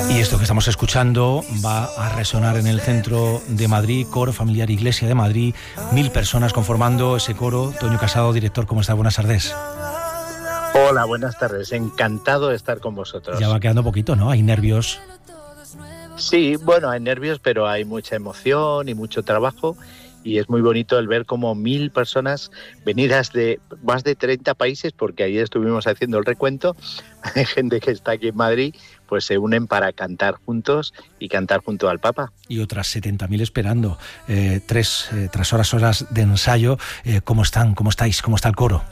Y esto que estamos escuchando va a resonar en el centro de Madrid, Coro Familiar Iglesia de Madrid, 1000 personas conformando ese coro. Toño Casado, director, ¿cómo está? Buenas tardes. Hola, buenas tardes. Encantado de estar con vosotros. Ya va quedando poquito, ¿no? Hay nervios. Sí, bueno, hay nervios, pero hay mucha emoción y mucho trabajo. Y es muy bonito el ver cómo 1000 personas venidas de más de 30 países, porque ayer estuvimos haciendo el recuento, hay gente que está aquí en Madrid, pues se unen para cantar juntos y cantar junto al Papa. Y otras 70.000 esperando. Tras horas de ensayo, ¿cómo están? ¿Cómo estáis? ¿Cómo está el coro?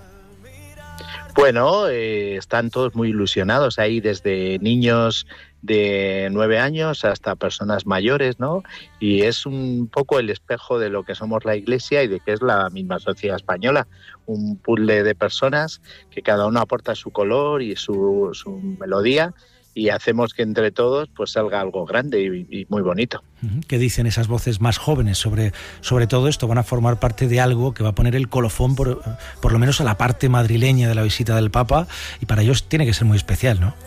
Bueno, están todos muy ilusionados ahí, desde niños de 9 años hasta personas mayores, ¿no? Y es un poco el espejo de lo que somos la Iglesia y de que es la misma sociedad española. Un puzzle de personas que cada uno aporta su color y su melodía, y hacemos que entre todos pues salga algo grande y muy bonito. ¿Qué dicen esas voces más jóvenes sobre todo esto? Van a formar parte de algo que va a poner el colofón por lo menos a la parte madrileña de la visita del Papa, y para ellos tiene que ser muy especial, ¿no?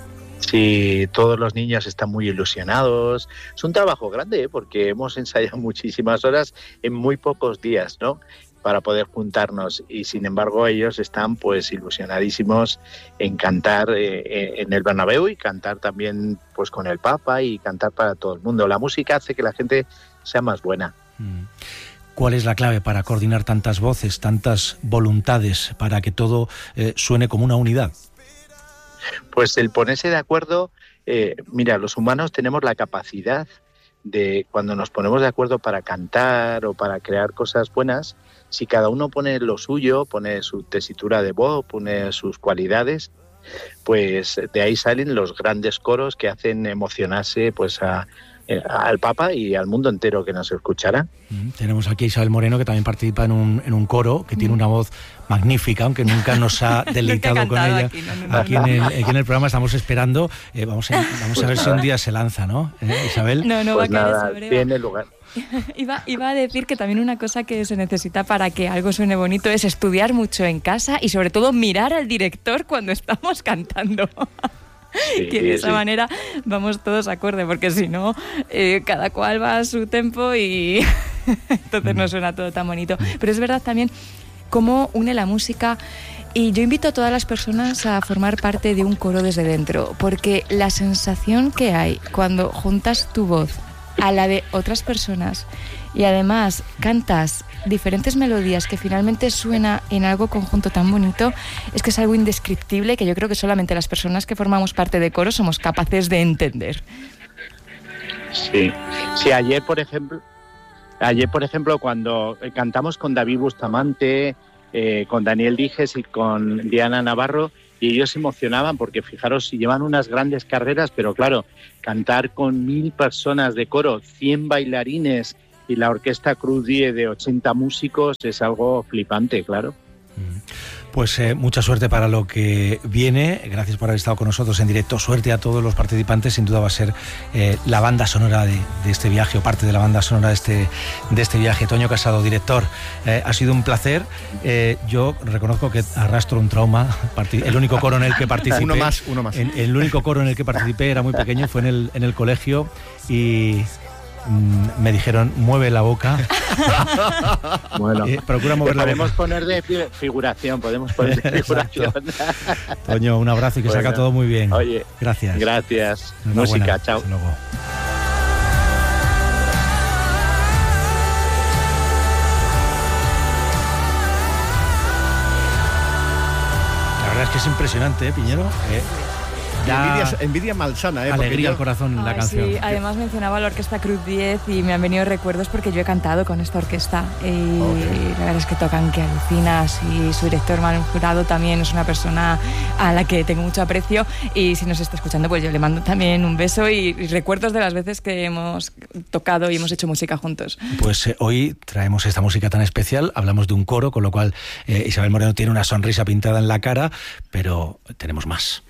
Sí, todos los niños están muy ilusionados. Es un trabajo grande, porque hemos ensayado muchísimas horas en muy pocos días, ¿no?, para poder juntarnos, y sin embargo ellos están pues ilusionadísimos en cantar en el Bernabéu, y cantar también pues con el Papa, y cantar para todo el mundo. La música hace que la gente sea más buena. ¿Cuál es la clave para coordinar tantas voces, tantas voluntades, para que todo suene como una unidad? Pues el ponerse de acuerdo. Mira, los humanos tenemos la capacidad de, cuando nos ponemos de acuerdo para cantar o para crear cosas buenas, si cada uno pone lo suyo, pone su tesitura de voz, pone sus cualidades, pues de ahí salen los grandes coros que hacen emocionarse pues al Papa y al mundo entero que nos escuchará. Tenemos aquí a Isabel Moreno, que también participa en un coro, que tiene una voz magnífica, aunque nunca nos ha deleitado con ella. Aquí en el programa estamos esperando. Vamos a ver si un día se lanza, ¿no? Isabel. No pues va a nada, caer sobre. tiene lugar. Iba a decir que también una cosa que se necesita para que algo suene bonito es estudiar mucho en casa y sobre todo mirar al director cuando estamos cantando. Sí, que de esa manera vamos todos acorde, porque si no, cada cual va a su tempo y entonces no suena todo tan bonito. Pero es verdad también cómo une la música, y yo invito a todas las personas a formar parte de un coro desde dentro, porque la sensación que hay cuando juntas tu voz a la de otras personas y además cantas diferentes melodías que finalmente suena en algo conjunto tan bonito, es que es algo indescriptible que yo creo que solamente las personas que formamos parte de coro somos capaces de entender. Sí, ayer por ejemplo cuando cantamos con David Bustamante, con Daniel Dijes y con Diana Navarro, y ellos se emocionaban porque, fijaros, si llevan unas grandes carreras, pero claro, cantar con 1000 personas de coro, 100 bailarines y la orquesta Cruz 10 de 80 músicos es algo flipante, claro. Pues mucha suerte para lo que viene. Gracias por haber estado con nosotros en directo. Suerte a todos los participantes. Sin duda va a ser la banda sonora de este viaje, o parte de la banda sonora de este viaje. Toño Casado, director, ha sido un placer. Yo reconozco que arrastro un trauma. El único coro en el que participé, uno más. El único coro en el que participé era muy pequeño, fue en el colegio, y me dijeron, mueve la boca. Bueno, procura mover la boca. Podemos poner de figuración. Toño, un abrazo y que salga todo muy bien. Oye, gracias. Música, chao. Hasta luego. La verdad es que es impresionante, Piñero. Envidia malsana, alegría al corazón la canción. Sí, además mencionaba la orquesta Cruz 10 y me han venido recuerdos porque yo he cantado con esta orquesta y la verdad es que tocan que alucinas, y su director Manuel Jurado también es una persona a la que tengo mucho aprecio, y si nos está escuchando pues yo le mando también un beso y recuerdos de las veces que hemos tocado y hemos hecho música juntos. Pues hoy traemos esta música tan especial, hablamos de un coro, con lo cual Isabel Moreno tiene una sonrisa pintada en la cara, pero tenemos más.